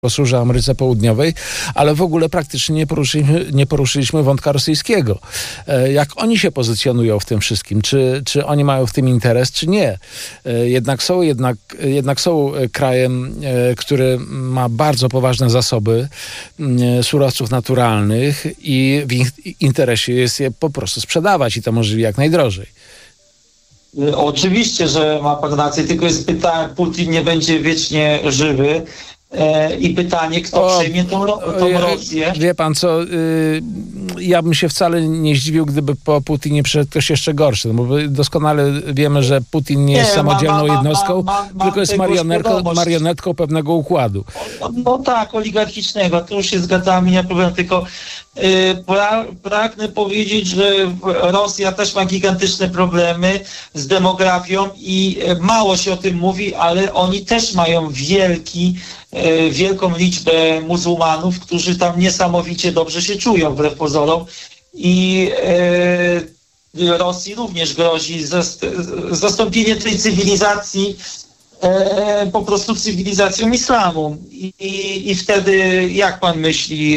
posłuży Ameryce Południowej, ale w ogóle praktycznie nie poruszyliśmy wątka rosyjskiego. Jak oni się pozycjonują w tym wszystkim? Czy oni mają w tym interes, czy nie? Jednak są krajem, który ma bardzo poważne zasoby surowców naturalnych i w ich interesie jest je po prostu sprzedawać i to możliwie jak najdrożej. Oczywiście, że ma pan rację, tylko jest pytanie, Putin nie będzie wiecznie żywy. I pytanie, kto przejmie tą Rosję? Wie pan co, ja bym się wcale nie zdziwił, gdyby po Putinie przyszedł ktoś jeszcze gorszy, no bo doskonale wiemy, że Putin nie jest samodzielną jednostką, tylko jest marionetką pewnego układu. No tak, oligarchicznego, to już się zgadzamy, nie ma problemu, tylko pragnę powiedzieć, że Rosja też ma gigantyczne problemy z demografią i mało się o tym mówi, ale oni też mają wielką liczbę muzułmanów, którzy tam niesamowicie dobrze się czują, wbrew pozorom. I Rosji również grozi zastąpienie tej cywilizacji po prostu cywilizacją islamu. I wtedy, jak pan myśli,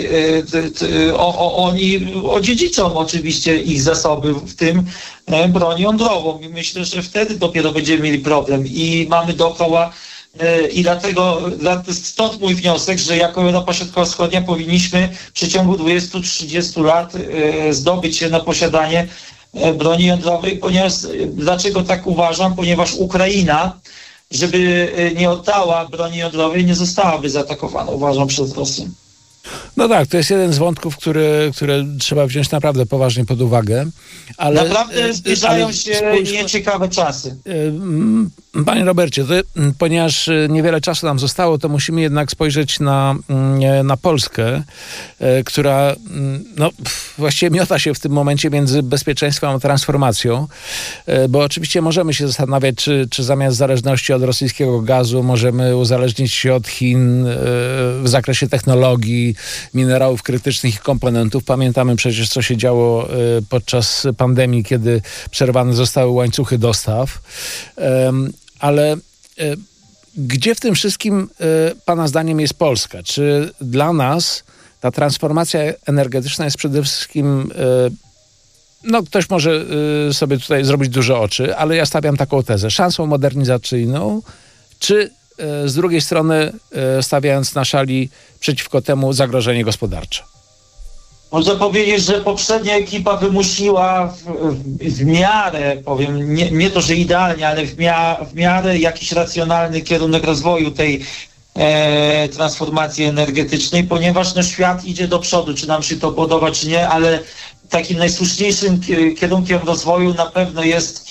oni odziedziczą oczywiście ich zasoby, w tym broń jądrową. I myślę, że wtedy dopiero będziemy mieli problem. I mamy dookoła i dlatego stąd mój wniosek, że jako Europa Środkowo-Wschodnia powinniśmy w przeciągu 20-30 lat zdobyć się na posiadanie broni jądrowej, dlaczego tak uważam? Ponieważ Ukraina, żeby nie oddała broni jądrowej, nie zostałaby zaatakowana, uważam, przez Rosję. No tak, to jest jeden z wątków, które trzeba wziąć naprawdę poważnie pod uwagę. Ale, naprawdę zbliżają się nieciekawe czasy. Panie Robercie, ponieważ niewiele czasu nam zostało, to musimy jednak spojrzeć na Polskę, która właściwie miota się w tym momencie między bezpieczeństwem a transformacją, bo oczywiście możemy się zastanawiać, czy zamiast zależności od rosyjskiego gazu możemy uzależnić się od Chin w zakresie technologii, minerałów krytycznych i komponentów. Pamiętamy przecież, co się działo podczas pandemii, kiedy przerwane zostały łańcuchy dostaw. Ale gdzie w tym wszystkim pana zdaniem jest Polska? Czy dla nas ta transformacja energetyczna jest przede wszystkim, ktoś może sobie tutaj zrobić duże oczy, ale ja stawiam taką tezę, szansą modernizacyjną, czy z drugiej strony stawiając na szali przeciwko temu zagrożenie gospodarcze? Można powiedzieć, że poprzednia ekipa wymusiła w miarę, powiem, nie to, że idealnie, ale w miarę jakiś racjonalny kierunek rozwoju tej transformacji energetycznej, ponieważ świat idzie do przodu, czy nam się to podoba, czy nie, ale takim najsłuszniejszym kierunkiem rozwoju na pewno jest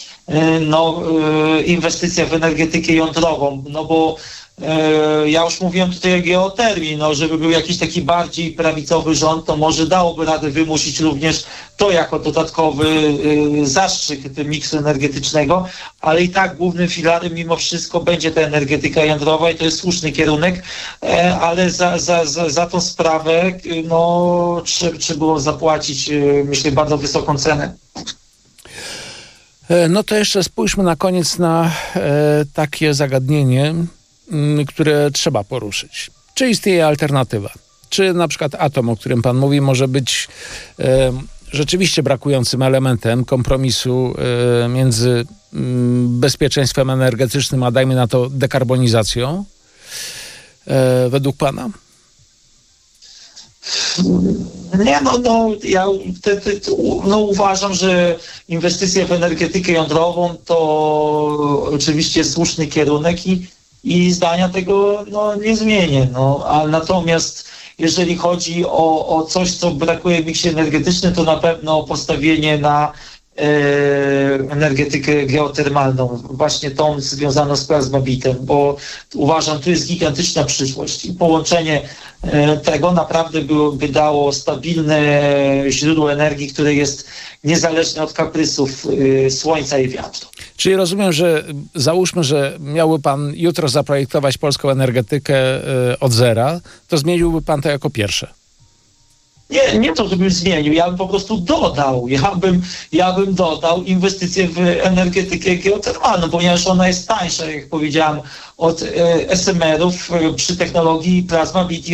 inwestycja w energetykę jądrową, bo ja już mówiłem tutaj o geotermii, żeby był jakiś taki bardziej prawicowy rząd, to może dałoby radę wymusić również to jako dodatkowy zastrzyk miksu energetycznego, ale i tak głównym filarem mimo wszystko będzie ta energetyka jądrowa i to jest słuszny kierunek, ale za tą sprawę trzeba było zapłacić, myślę, bardzo wysoką cenę. No to jeszcze spójrzmy na koniec na takie zagadnienie, które trzeba poruszyć. Czy istnieje alternatywa? Czy na przykład atom, o którym pan mówi, może być rzeczywiście brakującym elementem kompromisu między bezpieczeństwem energetycznym, a dajmy na to dekarbonizacją? Według pana? Nie, ja uważam, że inwestycja w energetykę jądrową to oczywiście jest słuszny kierunek i zdania tego nie zmienię. A natomiast jeżeli chodzi o coś, co brakuje w miksie energetycznym, to na pewno postawienie na energetykę geotermalną, właśnie tą związaną z plazmobitem, bo uważam, tu jest gigantyczna przyszłość i połączenie tego naprawdę by dało stabilne źródło energii, które jest niezależne od kaprysów słońca i wiatru. Czyli rozumiem, że załóżmy, że miałby pan jutro zaprojektować polską energetykę od zera, to zmieniłby pan to jako pierwsze? Nie to, żebym zmienił, ja bym po prostu dodał. Ja bym dodał inwestycje w energetykę geotermalną, ponieważ ona jest tańsza, jak powiedziałem, od SMR-ów przy technologii plasma